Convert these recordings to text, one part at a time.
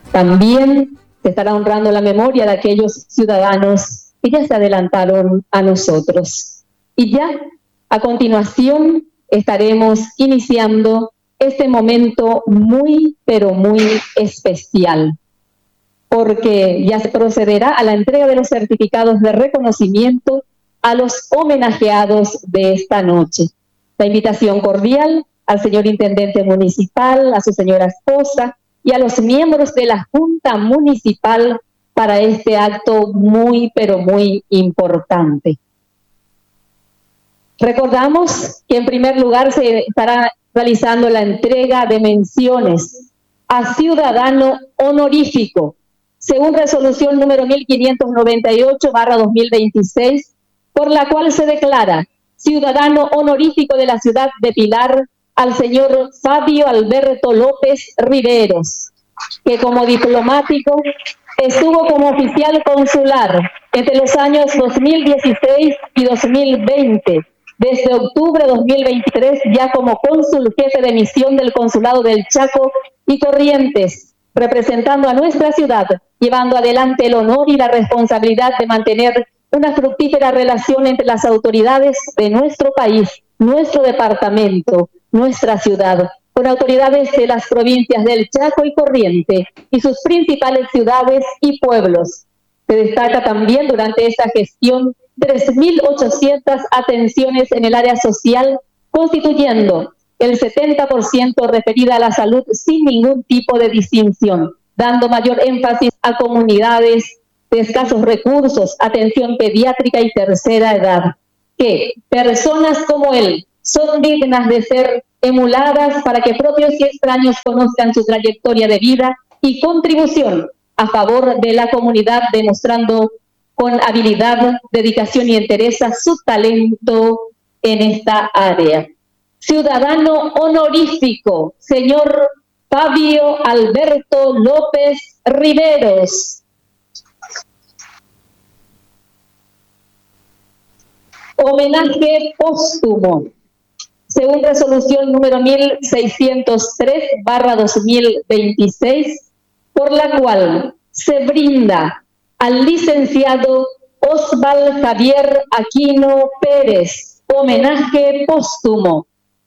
También se estará honrando la memoria de aquellos ciudadanos que ya se adelantaron a nosotros. Y ya a continuación estaremos iniciando este momento muy, pero muy especial, porque ya se procederá a la entrega de los certificados de reconocimiento a los homenajeados de esta noche. La invitación cordial al señor Intendente Municipal, a su señora esposa y a los miembros de la Junta Municipal para este acto muy, pero muy importante. Recordamos que en primer lugar se estará realizando la entrega de menciones a ciudadano honorífico, según resolución número 1598/2026, por la cual se declara ciudadano honorífico de la ciudad de Pilar al señor Fabio Alberto López Riveros, que como diplomático estuvo como oficial consular entre los años 2016 y 2020, desde octubre de 2023 ya como cónsul jefe de misión del Consulado del Chaco y Corrientes, representando a nuestra ciudad, llevando adelante el honor y la responsabilidad de mantener una fructífera relación entre las autoridades de nuestro país, nuestro departamento, nuestra ciudad, con autoridades de las provincias del Chaco y Corrientes y sus principales ciudades y pueblos. Se destaca también durante esta gestión 3.800 atenciones en el área social, constituyendo el 70% referida a la salud sin ningún tipo de distinción, dando mayor énfasis a comunidades de escasos recursos, atención pediátrica y tercera edad, que personas como él son dignas de ser emuladas para que propios y extraños conozcan su trayectoria de vida y contribución a favor de la comunidad, demostrando con habilidad, dedicación y entereza su talento en esta área. Ciudadano honorífico, señor Fabio Alberto López Riveros. Homenaje póstumo, según resolución número 1603/2026, por la cual se brinda al licenciado Osval Javier Aquino Pérez homenaje póstumo,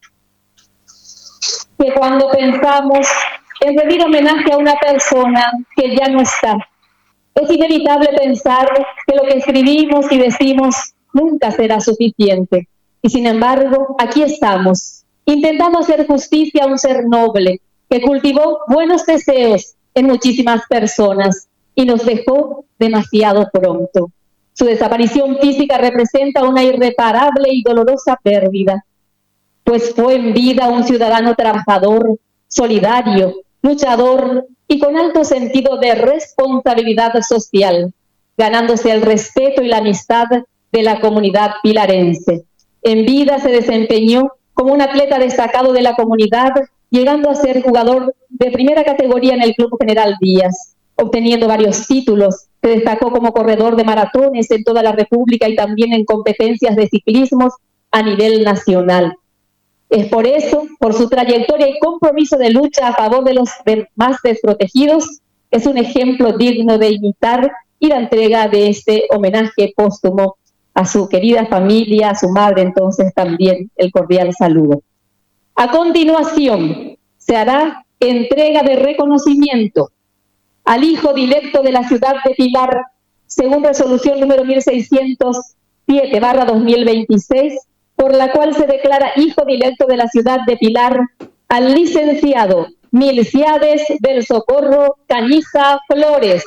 que cuando pensamos en rendir homenaje a una persona que ya no está, es inevitable pensar que lo que escribimos y decimos nunca será suficiente. Y sin embargo, aquí estamos, intentando hacer justicia a un ser noble que cultivó buenos deseos en muchísimas personas y nos dejó demasiado pronto. Su desaparición física representa una irreparable y dolorosa pérdida, pues fue en vida un ciudadano trabajador, solidario, luchador y con alto sentido de responsabilidad social, ganándose el respeto y la amistad de la comunidad pilarense. En vida se desempeñó como un atleta destacado de la comunidad, llegando a ser jugador de primera categoría en el Club General Díaz, obteniendo varios títulos. Se destacó como corredor de maratones en toda la República y también en competencias de ciclismo a nivel nacional. Es por eso, por su trayectoria y compromiso de lucha a favor de los más desprotegidos, es un ejemplo digno de imitar, y la entrega de este homenaje póstumo a su querida familia, a su madre, entonces también el cordial saludo. A continuación, se hará entrega de reconocimiento al hijo directo de la ciudad de Pilar, según resolución número 1607/2026, por la cual se declara hijo directo de la ciudad de Pilar al licenciado Milciades del Socorro Cañiza Flores.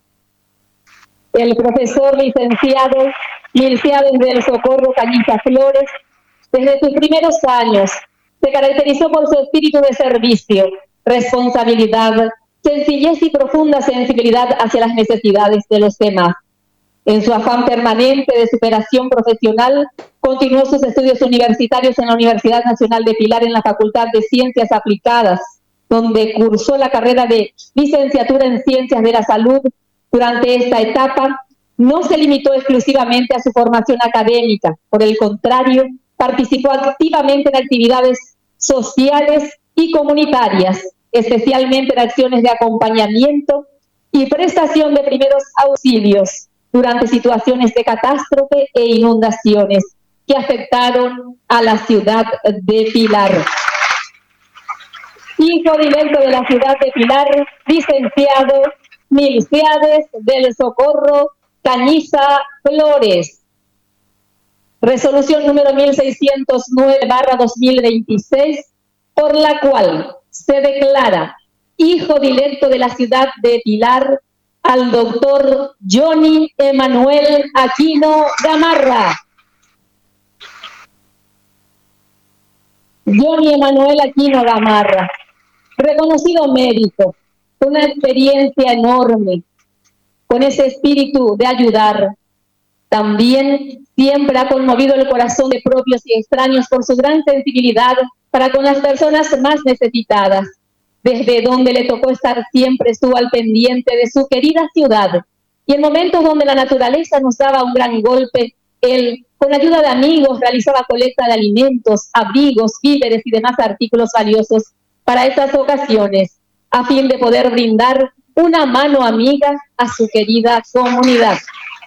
El profesor licenciado Milciades del Socorro Cañiza Flores, desde sus primeros años, se caracterizó por su espíritu de servicio, responsabilidad, sencillez y profunda sensibilidad hacia las necesidades de los demás. En su afán permanente de superación profesional, continuó sus estudios universitarios en la Universidad Nacional de Pilar en la Facultad de Ciencias Aplicadas, donde cursó la carrera de licenciatura en Ciencias de la Salud. Durante esta etapa, no se limitó exclusivamente a su formación académica, por el contrario, participó activamente en actividades sociales y comunitarias, especialmente en acciones de acompañamiento y prestación de primeros auxilios durante situaciones de catástrofe e inundaciones que afectaron a la ciudad de Pilar. Hijo directo de la ciudad de Pilar, licenciado Milciades del Socorro Cañiza Flores. Resolución número 1609/2026, por la cual se declara hijo directo de la ciudad de Pilar al doctor Johnny Emanuel Aquino Gamarra. Johnny Emanuel Aquino Gamarra, reconocido médico, con una experiencia enorme, con ese espíritu de ayudar. También siempre ha conmovido el corazón de propios y extraños por su gran sensibilidad para con las personas más necesitadas. Desde donde le tocó estar siempre estuvo al pendiente de su querida ciudad. Y en momentos donde la naturaleza nos daba un gran golpe, él, con ayuda de amigos, realizaba colecta de alimentos, abrigos, víveres y demás artículos valiosos para estas ocasiones, a fin de poder brindar una mano amiga a su querida comunidad.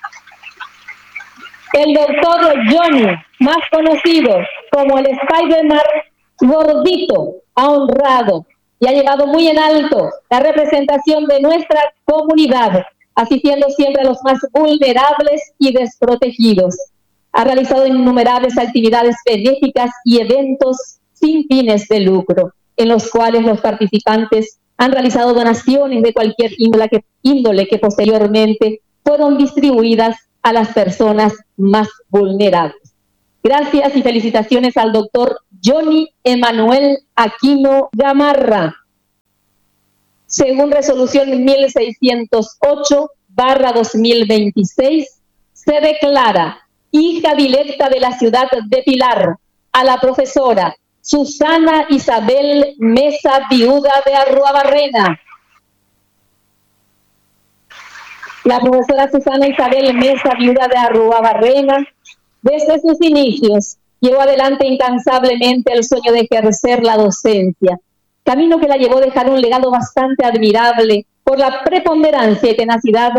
El doctor Johnny, más conocido como el Spider-Man gordito, ha honrado y ha llevado muy en alto la representación de nuestra comunidad, asistiendo siempre a los más vulnerables y desprotegidos. Ha realizado innumerables actividades benéficas y eventos sin fines de lucro, en los cuales los participantes han realizado donaciones de cualquier índole que posteriormente fueron distribuidas a las personas más vulnerables. Gracias y felicitaciones al doctor Johnny Emanuel Aquino Gamarra. Según resolución 1608/2026, se declara hija directa de la ciudad de Pilar a la profesora Susana Isabel Mesa, viuda de Arruabarrena. La profesora Susana Isabel Mesa, viuda de Arruabarrena, desde sus inicios llevó adelante incansablemente el sueño de ejercer la docencia, camino que la llevó a dejar un legado bastante admirable por la preponderancia y tenacidad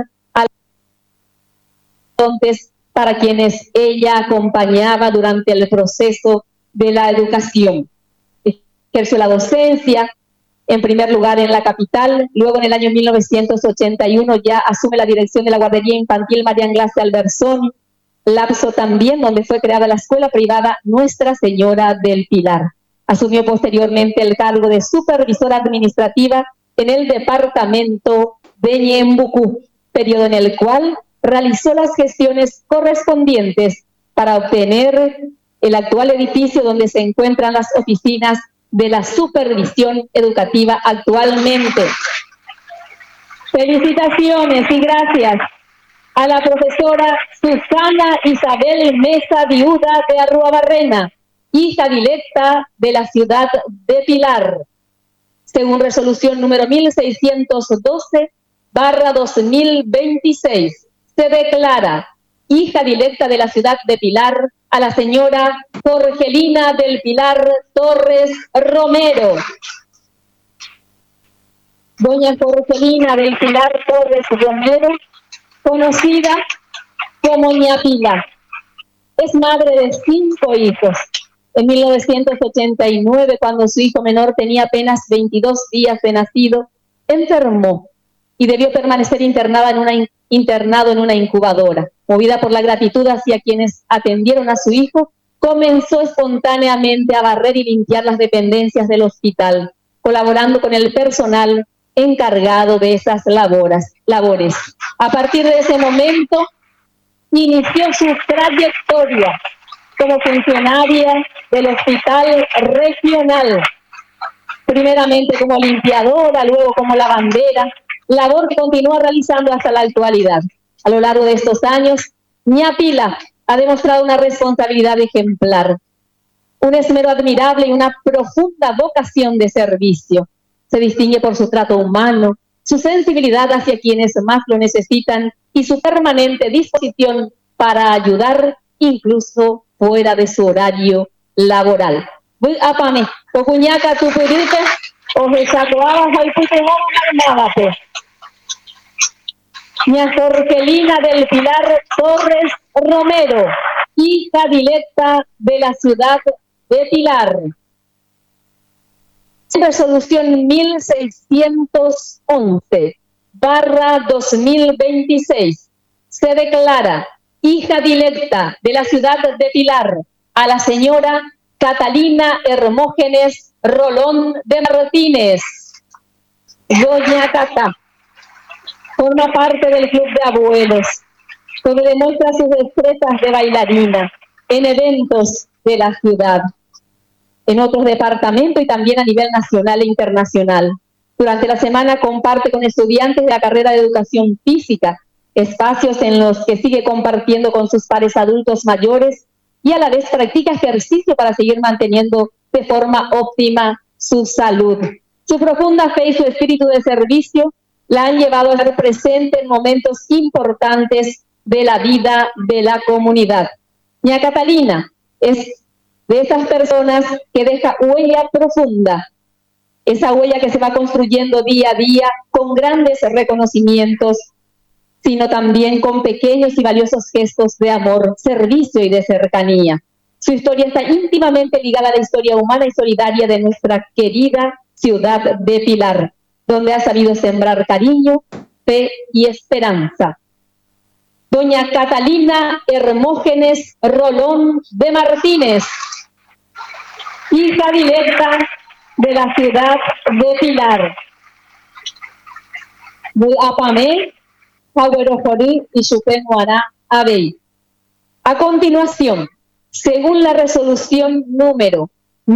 para quienes ella acompañaba durante el proceso de la educación. Ejerció la docencia, en primer lugar en la capital, luego en el año 1981 ya asume la dirección de la guardería infantil María Anglacia Alberzón, lapso también donde fue creada la escuela privada Nuestra Señora del Pilar. Asumió posteriormente el cargo de supervisora administrativa en el departamento de Ñembucú, periodo en el cual realizó las gestiones correspondientes para obtener el actual edificio donde se encuentran las oficinas de la supervisión educativa actualmente. Felicitaciones y gracias a la profesora Susana Isabel Mesa, viuda de Arruabarrena, hija directa de la ciudad de Pilar. Según resolución número 1612/2026, se declara hija directa de la ciudad de Pilar a la señora Jorgelina del Pilar Torres Romero. Doña Jorgelina del Pilar Torres Romero, conocida como Ñapila, es madre de 5 hijos. En 1989, cuando su hijo menor tenía apenas 22 días de nacido, enfermó y debió permanecer internado en una incubadora. Movida por la gratitud hacia quienes atendieron a su hijo, comenzó espontáneamente a barrer y limpiar las dependencias del hospital, colaborando con el personal encargado de esas labores. A partir de ese momento, inició su trayectoria como funcionaria del hospital regional, primeramente como limpiadora, luego como lavandera, labor que continúa realizando hasta la actualidad. A lo largo de estos años, Ñapila ha demostrado una responsabilidad ejemplar, un esmero admirable y una profunda vocación de servicio. Se distingue por su trato humano, su sensibilidad hacia quienes más lo necesitan y su permanente disposición para ayudar incluso fuera de su horario laboral. Apame, Cocuñaca, Tupurita, Ojesacoaba, Jaiputemono, Malmábape. Ña Jorgelina del Pilar Torres Romero, hija directa de la ciudad de Pilar. Resolución 1611/2026. Se declara hija directa de la ciudad de Pilar a la señora Catalina Hermógenes Rolón de Martínez. Doña Cata forma parte del club de abuelos, donde demuestra sus destrezas de bailarina en eventos de la ciudad, en otros departamentos y también a nivel nacional e internacional. Durante la semana comparte con estudiantes de la carrera de educación física, espacios en los que sigue compartiendo con sus pares adultos mayores y a la vez practica ejercicio para seguir manteniendo de forma óptima su salud. Su profunda fe y su espíritu de servicio la han llevado a estar presente en momentos importantes de la vida de la comunidad. Ña Catalina es de esas personas que deja huella profunda, esa huella que se va construyendo día a día con grandes reconocimientos, sino también con pequeños y valiosos gestos de amor, servicio y de cercanía. Su historia está íntimamente ligada a la historia humana y solidaria de nuestra querida ciudad de Pilar, donde ha sabido sembrar cariño, fe y esperanza. Doña Catalina Hermógenes Rolón de Martínez, hija directa de la ciudad de Pilar. Apamé, Jauerojorí y Supenuará Abey. A continuación, según la resolución número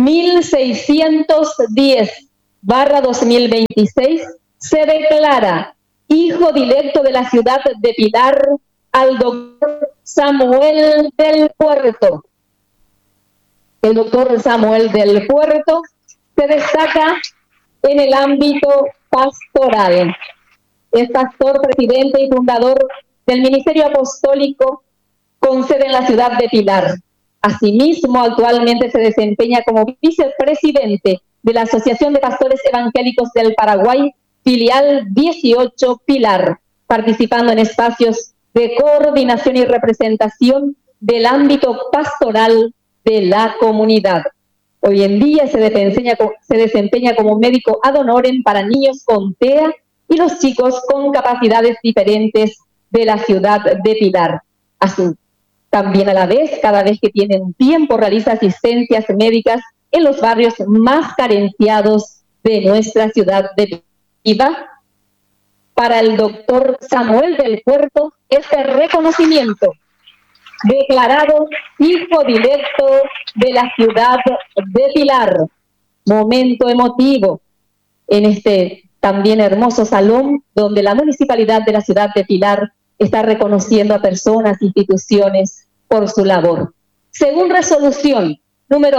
1610/2026, se declara hijo directo de la ciudad de Pilar al doctor Samuel del Puerto. El doctor Samuel del Puerto se destaca en el ámbito pastoral. Es pastor, presidente y fundador del Ministerio Apostólico con sede en la ciudad de Pilar. Asimismo, actualmente se desempeña como vicepresidente de la Asociación de Pastores Evangélicos del Paraguay, filial 18 Pilar, participando en espacios de coordinación y representación del ámbito pastoral de la comunidad. Hoy en día se desempeña como médico ad honorem para niños con TEA y los chicos con capacidades diferentes de la ciudad de Pilar. También a la vez, cada vez que tienen tiempo, realiza asistencias médicas en los barrios más carenciados de nuestra ciudad de Pilar. Para el doctor Samuel del Puerto, este reconocimiento, declarado hijo directo de la ciudad de Pilar. Momento emotivo en este también hermoso salón donde la municipalidad de la ciudad de Pilar está reconociendo a personas e instituciones por su labor. Según resolución número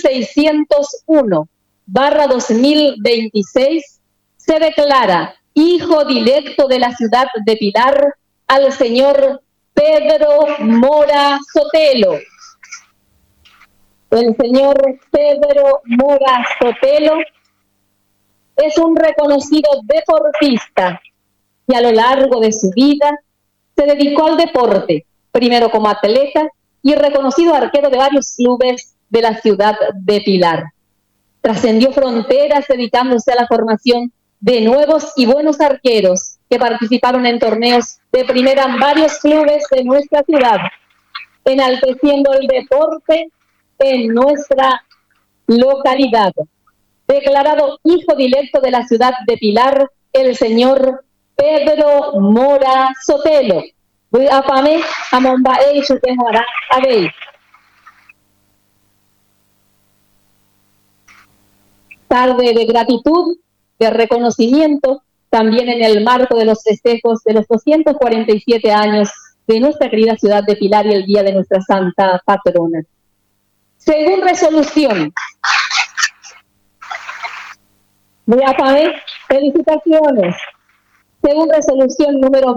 1601/2026, se declara hijo directo de la ciudad de Pilar al señor Pedro Mora Sotelo. El señor Pedro Mora Sotelo es un reconocido deportista y a lo largo de su vida se dedicó al deporte, primero como atleta y reconocido arquero de varios clubes de la ciudad de Pilar. Trascendió fronteras dedicándose a la formación de nuevos y buenos arqueros que participaron en torneos de primera en varios clubes de nuestra ciudad, enalteciendo el deporte en nuestra localidad. Declarado hijo directo de la ciudad de Pilar, el señor Pedro Mora Sotelo. Apame, Amombae y Sutemora Abey. Tarde de gratitud, de reconocimiento, también en el marco de los festejos de los 247 años de nuestra querida ciudad de Pilar y el día de nuestra santa patrona. Según resolución, felicitaciones. Según resolución número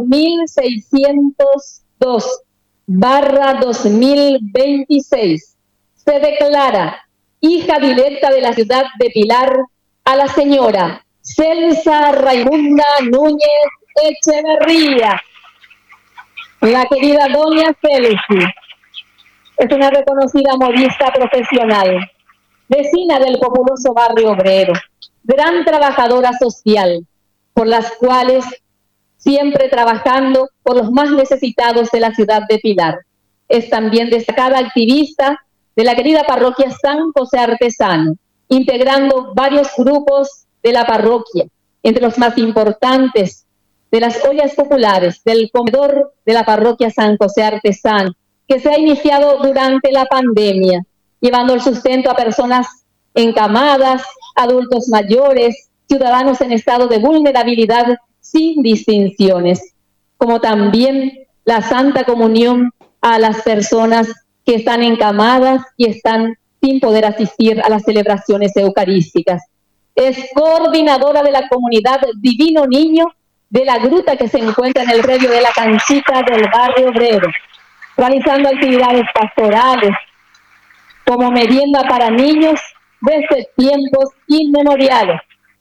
1602/2026, se declara hija directa de la ciudad de Pilar a la señora Celsa Raimunda Núñez Echeverría. La querida doña Celsi es una reconocida modista profesional, vecina del populoso barrio obrero, gran trabajadora social, por las cuales siempre trabajando por los más necesitados de la ciudad de Pilar. Es también destacada activista de la querida parroquia San José Artesano, integrando varios grupos de la parroquia, entre los más importantes de las ollas populares del comedor de la parroquia San José Artesano, que se ha iniciado durante la pandemia, llevando el sustento a personas encamadas, adultos mayores, ciudadanos en estado de vulnerabilidad sin distinciones, como también la Santa Comunión a las personas que están encamadas y están sin poder asistir a las celebraciones eucarísticas. Es coordinadora de la comunidad Divino Niño de la gruta que se encuentra en el predio de la canchita del barrio obrero, realizando actividades pastorales como merienda para niños desde tiempos inmemoriales.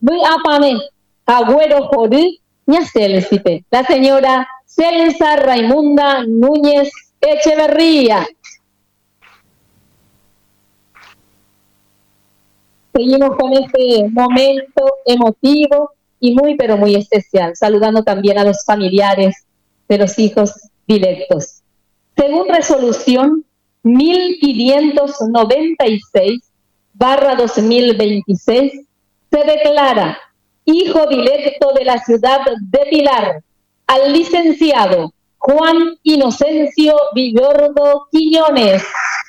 La señora Celsa Raimunda Núñez Echeverría. Seguimos con este momento emotivo y muy, pero muy especial, saludando también a los familiares de los hijos directos. Según resolución 1596/2026, se declara hijo directo de la ciudad de Pilar al licenciado Juan Inocencio Villordo Quiñones.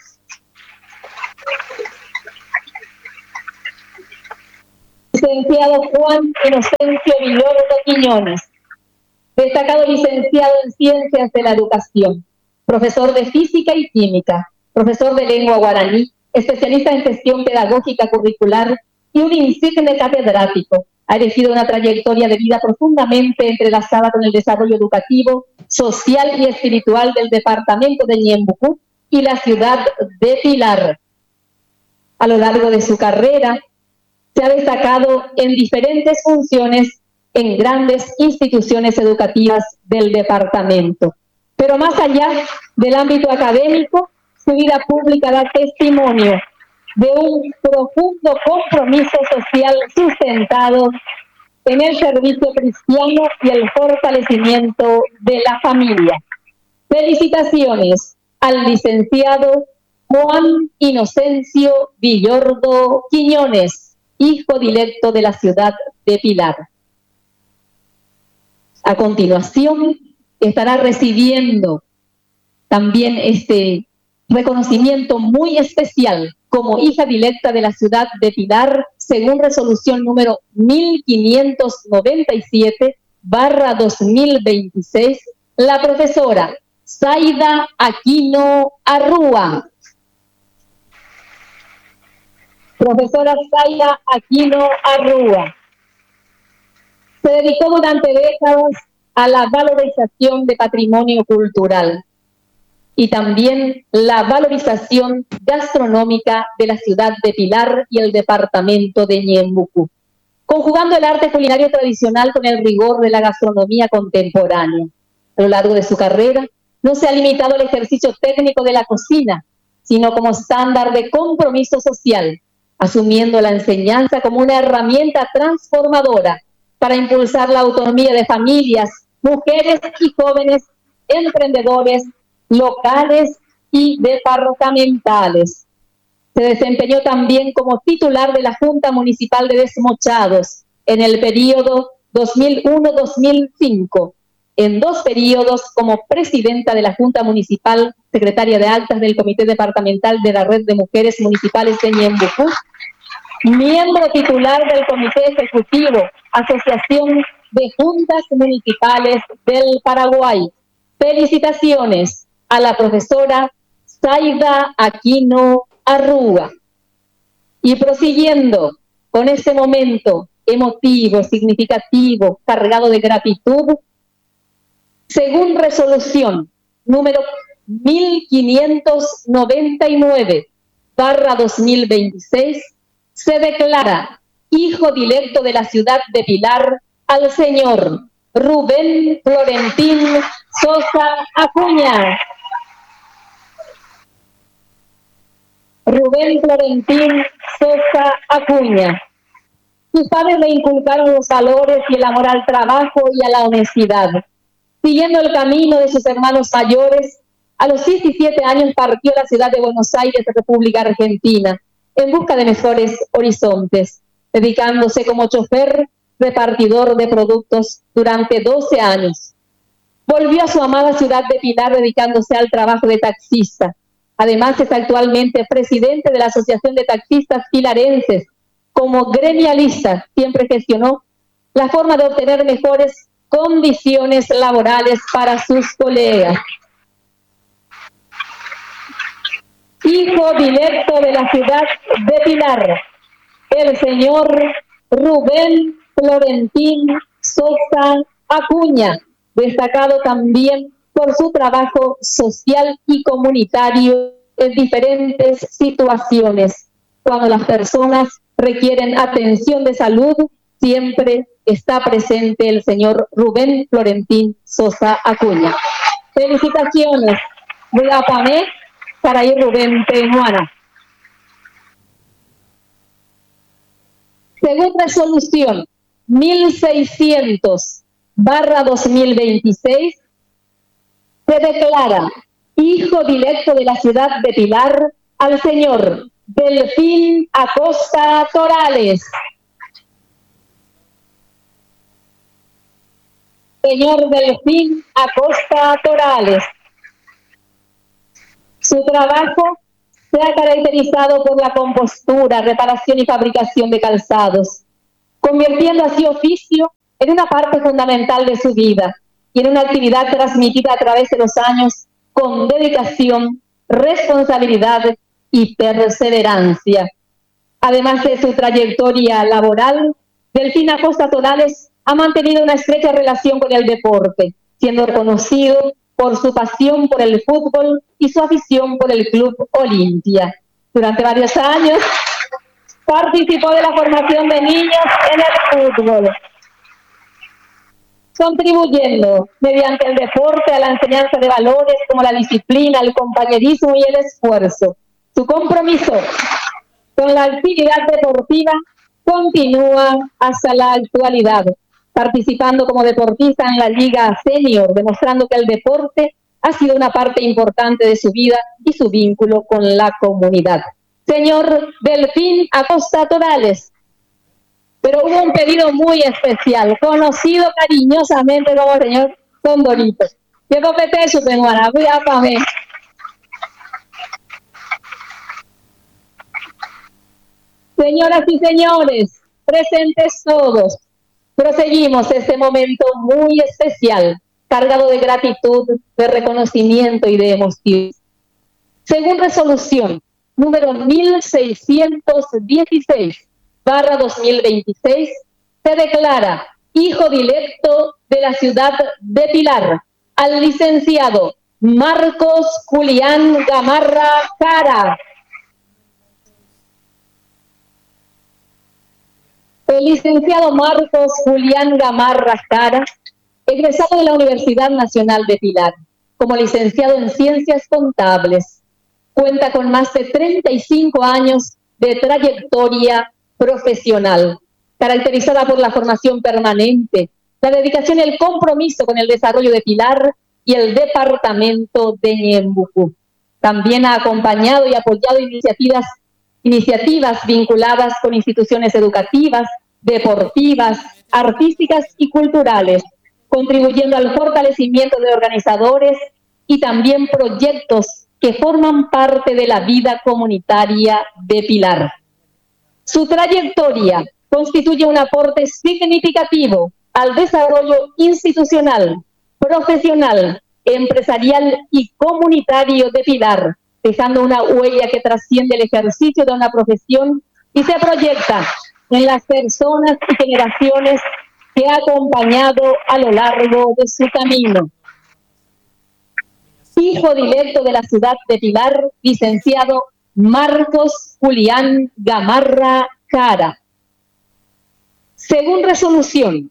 Licenciado Juan Inocencio Villordo Quiñones, destacado licenciado en Ciencias de la Educación, profesor de Física y Química, profesor de Lengua Guaraní, especialista en Gestión Pedagógica Curricular y un insigne catedrático. Ha elegido una trayectoria de vida profundamente entrelazada con el desarrollo educativo, social y espiritual del departamento de Ñembucú y la ciudad de Pilar. A lo largo de su carrera, se ha destacado en diferentes funciones en grandes instituciones educativas del departamento. Pero más allá del ámbito académico, su vida pública da testimonio de un profundo compromiso social sustentado en el servicio cristiano y el fortalecimiento de la familia. Felicitaciones al licenciado Juan Inocencio Villordo Quiñones, hijo directo de la ciudad de Pilar. A continuación, estará recibiendo también este reconocimiento muy especial como hija directa de la ciudad de Pilar, según resolución número 1597/2026, la profesora Zaida Aquino Arrúa. Profesora Zaida Aquino Arrúa. Se dedicó durante décadas a la valorización de patrimonio cultural y también la valorización gastronómica de la ciudad de Pilar y el departamento de Ñembucú, conjugando el arte culinario tradicional con el rigor de la gastronomía contemporánea. A lo largo de su carrera, no se ha limitado al ejercicio técnico de la cocina, sino como estándar de compromiso social, asumiendo la enseñanza como una herramienta transformadora para impulsar la autonomía de familias, mujeres y jóvenes emprendedores locales y departamentales. Se desempeñó también como titular de la Junta Municipal de Desmochados en el periodo 2001-2005, en 2 periodos como presidenta de la Junta Municipal, secretaria de Actas del Comité Departamental de la Red de Mujeres Municipales de Ñembucú, miembro titular del Comité Ejecutivo, Asociación de Juntas Municipales del Paraguay. Felicitaciones a la profesora Zaida Aquino Arrúa. Y prosiguiendo con este momento emotivo, significativo, cargado de gratitud, según resolución número 1599/2026, se declara hijo directo de la ciudad de Pilar, al señor Rubén Florentín Sosa Acuña. Rubén Florentín Sosa Acuña. Sus padres le inculcaron los valores y el amor al trabajo y a la honestidad. Siguiendo el camino de sus hermanos mayores, a los 17 años partió a la ciudad de Buenos Aires, República Argentina, en busca de mejores horizontes, dedicándose como chofer repartidor de productos durante 12 años. Volvió a su amada ciudad de Pilar dedicándose al trabajo de taxista. Además, es actualmente presidente de la Asociación de Taxistas Pilarenses. Como gremialista, siempre gestionó la forma de obtener mejores condiciones laborales para sus colegas. Hijo directo de la ciudad de Pilar, el señor Rubén Florentín Sosa Acuña, destacado también por su trabajo social y comunitario en diferentes situaciones. Cuando las personas requieren atención de salud, siempre está presente el señor Rubén Florentín Sosa Acuña. Felicitaciones, Guapamé, para ir Rubén Peñuana. Según resolución 1600/2026, se declara hijo directo de la ciudad de Pilar al señor Delfín Acosta Torales. Señor Delfín Acosta Torales. Su trabajo se ha caracterizado por la compostura, reparación y fabricación de calzados, convirtiendo así oficio en una parte fundamental de su vida y en una actividad transmitida a través de los años con dedicación, responsabilidad y perseverancia. Además de su trayectoria laboral, Delfín Acosta Torales ha mantenido una estrecha relación con el deporte, siendo reconocido por su pasión por el fútbol y su afición por el Club Olimpia. Durante varios años participó de la formación de niños en el fútbol, contribuyendo mediante el deporte a la enseñanza de valores como la disciplina, el compañerismo y el esfuerzo. Su compromiso con la actividad deportiva continúa hasta la actualidad, participando como deportista en la Liga Senior, demostrando que el deporte ha sido una parte importante de su vida y su vínculo con la comunidad. Señor Delfín Acosta Torales, pero hubo un pedido muy especial, conocido cariñosamente como señor Condorito. ¿Qué copete su señora? Voy a comer. Señoras y señores, presentes todos, proseguimos este momento muy especial, cargado de gratitud, de reconocimiento y de emoción. Según resolución número 1616/2026, se declara hijo directo de la ciudad de Pilar al licenciado Marcos Julián Gamarra Cara. El licenciado Marcos Julián Gamarra Cara, egresado de la Universidad Nacional de Pilar, como licenciado en Ciencias Contables, cuenta con más de 35 años de trayectoria profesional, caracterizada por la formación permanente, la dedicación y el compromiso con el desarrollo de Pilar y el departamento de Ñembucú. También ha acompañado y apoyado iniciativas vinculadas con instituciones educativas, deportivas, artísticas y culturales, contribuyendo al fortalecimiento de organizadores y también proyectos que forman parte de la vida comunitaria de Pilar. Su trayectoria constituye un aporte significativo al desarrollo institucional, profesional, empresarial y comunitario de Pilar, dejando una huella que trasciende el ejercicio de una profesión y se proyecta en las personas y generaciones que ha acompañado a lo largo de su camino. Hijo directo de la ciudad de Pilar, licenciado Marcos Julián Gamarra Cara. Según resolución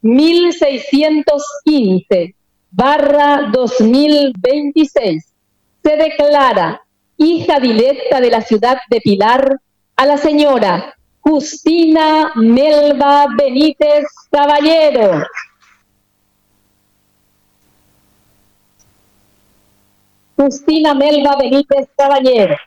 1615/2026, se declara hija directa de la ciudad de Pilar a la señora Justina Melba Benítez Caballero. Justina Melba Benítez Caballero.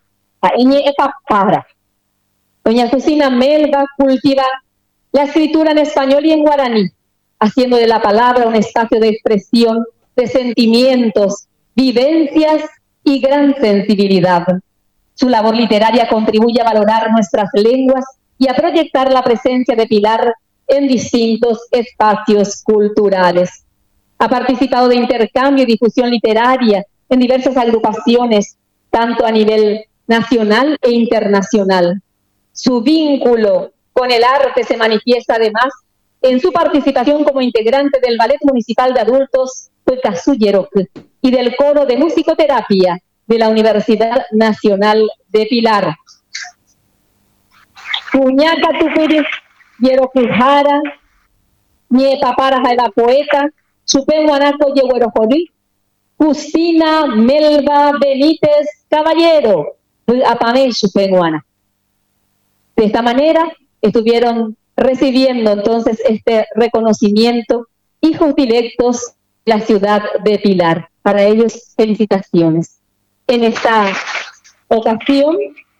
Doña Justina Melba cultiva la escritura en español y en guaraní, haciendo de la palabra un espacio de expresión de sentimientos, vivencias y gran sensibilidad. Su labor literaria contribuye a valorar nuestras lenguas y a proyectar la presencia de Pilar en distintos espacios culturales. Ha participado de intercambio y difusión literaria en diversas agrupaciones, tanto a nivel nacional e internacional. Su vínculo con el arte se manifiesta además en su participación como integrante del Ballet Municipal de Adultos Huecasuyerok y del Coro de Musicoterapia de la Universidad Nacional de Pilar. Puñaca Tupiri, Yerokujara, Nye Papara la poeta, Chupenguanaco Yehuerojolí, Justina Melba Benítez Caballero, Apame Chupenguana. De esta manera estuvieron recibiendo entonces este reconocimiento hijos directos de la ciudad de Pilar. Para ellos, felicitaciones. En esta ocasión,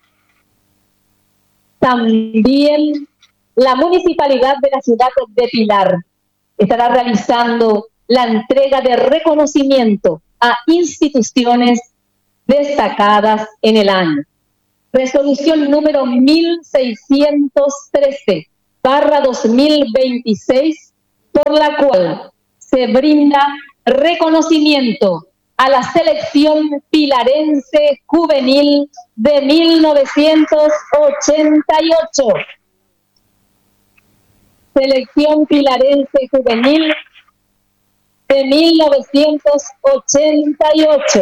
también la Municipalidad de la ciudad de Pilar estará realizando la entrega de reconocimiento a instituciones destacadas en el año. Resolución número 1613/2026, por la cual se brinda reconocimiento a la selección pilarense juvenil de 1988. Selección pilarense juvenil de 1988.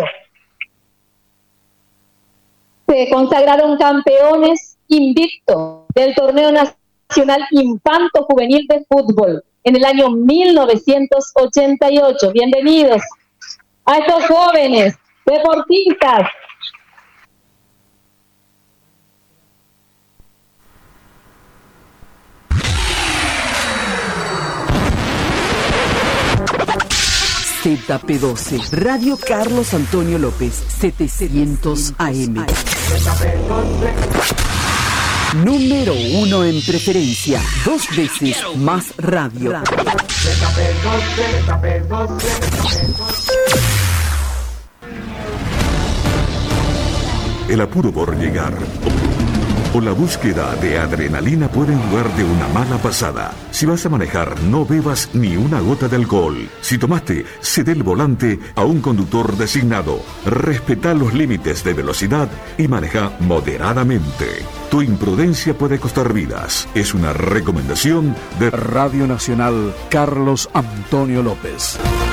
Se consagraron campeones invictos del Torneo Nacional Infanto Juvenil de Fútbol en el año 1988. Bienvenidos a estos jóvenes deportistas. ZP12, Radio Carlos Antonio López, 700 AM. Número 1 en preferencia, 2 veces más radio. El apuro por llegar o la búsqueda de adrenalina pueden jugar de una mala pasada. Si vas a manejar, no bebas ni una gota de alcohol. Si tomaste, cede el volante a un conductor designado. Respeta los límites de velocidad y maneja moderadamente. Tu imprudencia puede costar vidas. Es una recomendación de Radio Nacional Carlos Antonio López.